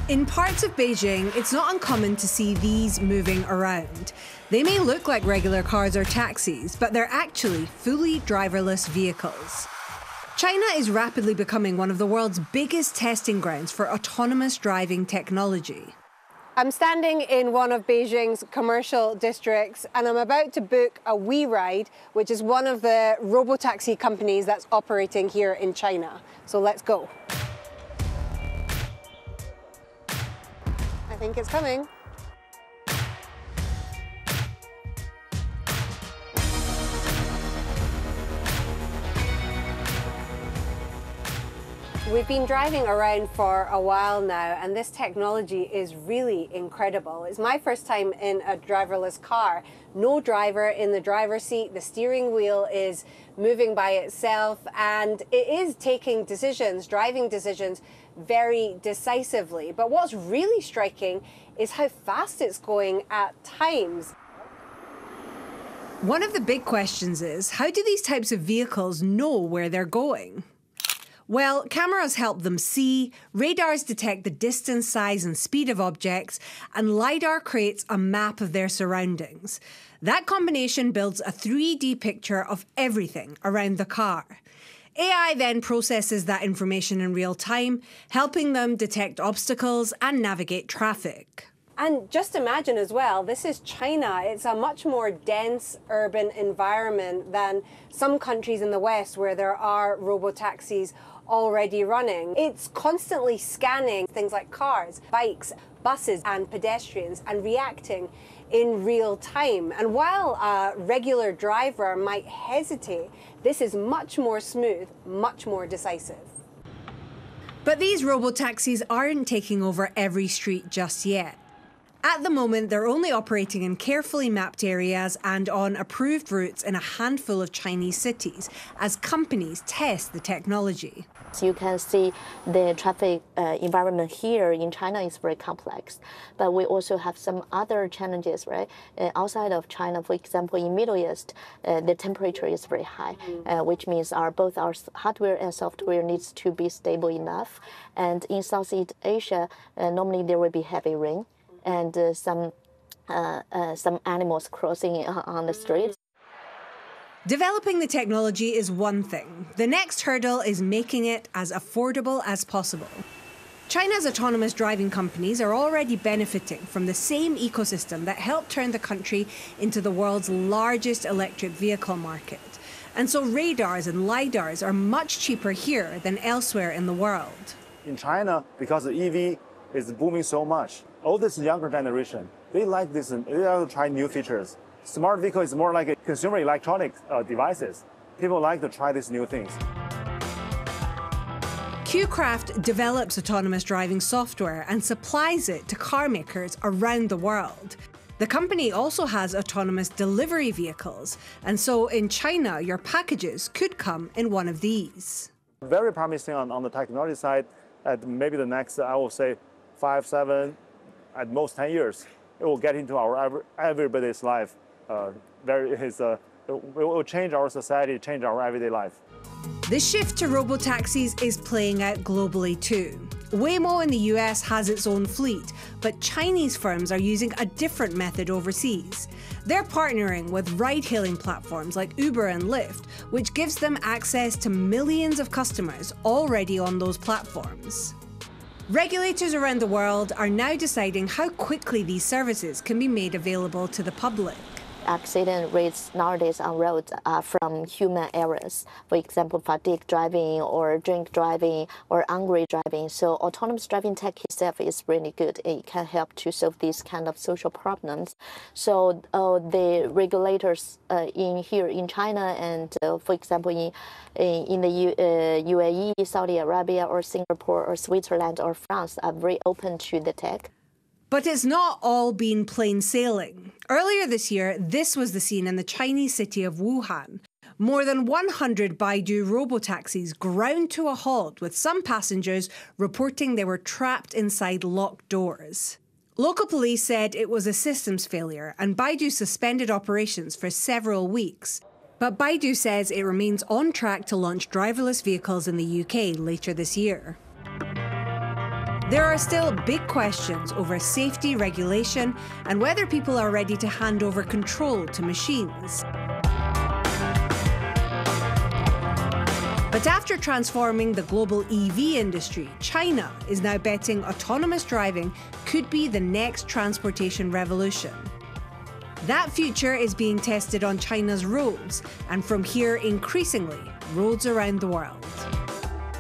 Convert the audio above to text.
In parts of Beijing, it's not uncommon to see these moving around. They may look like regular cars or taxis, but they're actually fully driverless vehicles. China is rapidly becoming one of the world's biggest testing grounds for autonomous driving technology. I'm standing in one of Beijing's commercial districts and I'm about to book a WeRide, which is one of the robotaxi companies that's operating here in China. So let's go. I think it's coming. We've been driving around for a while now, and this technology is really incredible. It's my first time in a driverless car. No driver in the driver's seat, the steering wheel is moving by itself, and it is taking decisions, driving decisions, very decisively. But what's really striking is how fast it's going at times. One of the big questions is, how do these types of vehicles know where they're going? Well, cameras help them see, radars detect the distance, size and speed of objects, and LiDAR creates a map of their surroundings. That combination builds a 3D picture of everything around the car. AI then processes that information in real time, helping them detect obstacles and navigate traffic. And just imagine as well, this is China. It's a much more dense urban environment than some countries in the West where there are robotaxis already running. It's constantly scanning things like cars, bikes, buses and pedestrians and reacting in real time. And while a regular driver might hesitate, this is much more smooth, much more decisive. But these robotaxis aren't taking over every street just yet. At the moment, they're only operating in carefully mapped areas and on approved routes in a handful of Chinese cities as companies test the technology. So you can see the traffic environment here in China is very complex, but we also have some other challenges, right? Outside of China, for example, in Middle East, the temperature is very high, which means both our hardware and software needs to be stable enough. And in Southeast Asia, normally there will be heavy rain and some animals crossing on the streets. Developing the technology is one thing. The next hurdle is making it as affordable as possible. China's autonomous driving companies are already benefiting from the same ecosystem that helped turn the country into the world's largest electric vehicle market. And so radars and LiDARs are much cheaper here than elsewhere in the world. In China, because the EV is booming so much, all this younger generation, they like this and they like to try new features. Smart vehicle is more like a consumer electronic devices. People like to try these new things. Qcraft develops autonomous driving software and supplies it to car makers around the world. The company also has autonomous delivery vehicles, and so in China, your packages could come in one of these. Very promising on the technology side. At maybe the next, I will say, 5, 7, at most 10 years, it will get into our everybody's life. It will change our society, change our everyday life. The shift to robotaxis is playing out globally too. Waymo in the US has its own fleet, but Chinese firms are using a different method overseas. They're partnering with ride-hailing platforms like Uber and Lyft, which gives them access to millions of customers already on those platforms. Regulators around the world are now deciding how quickly these services can be made available to the public. Accident rates nowadays on roads are from human errors. For example, fatigue driving or drink driving or angry driving. So autonomous driving tech itself is really good. It can help to solve these kind of social problems. So the regulators here in China and, for example, in the UAE, Saudi Arabia, or Singapore, or Switzerland, or France are very open to the tech. But it's not all been plain sailing. Earlier this year, this was the scene in the Chinese city of Wuhan. More than 100 Baidu robotaxis ground to a halt, with some passengers reporting they were trapped inside locked doors. Local police said it was a systems failure, and Baidu suspended operations for several weeks. But Baidu says it remains on track to launch driverless vehicles in the UK later this year. There are still big questions over safety, regulation, and whether people are ready to hand over control to machines. But after transforming the global EV industry, China is now betting autonomous driving could be the next transportation revolution. That future is being tested on China's roads, and from here increasingly, roads around the world.